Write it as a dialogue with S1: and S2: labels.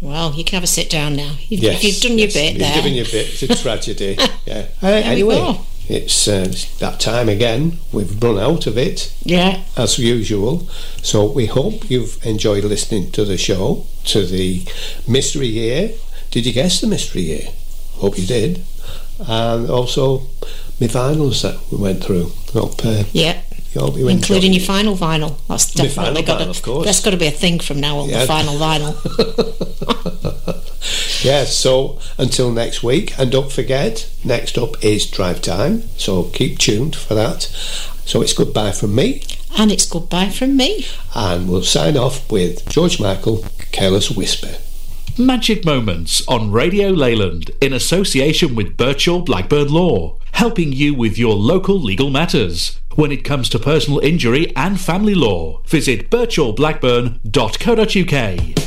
S1: Well, you can have a sit down now. You've done your bit there.
S2: You've given your bit. It's a tragedy. Yeah.
S1: There we go.
S2: It's that time again. We've run out of it.
S1: Yeah.
S2: As usual. So we hope you've enjoyed listening to the show, to the Mystery Year. Did you guess the Mystery Year? Hope you did. And also my vinyls that we went through.
S1: Yeah. Including your final vinyl. That's definitely of course. That's got to be a thing from now on, the final vinyl.
S2: Yeah, so until next week, and don't forget, next up is Drive Time, so keep tuned for that. So it's goodbye from me.
S1: And it's goodbye from me.
S2: And we'll sign off with George Michael, Careless Whisper.
S3: Magic Moments on Radio Leyland in association with Birchall Blackburn Law, helping you with your local legal matters. When it comes to personal injury and family law, visit birchallblackburn.co.uk.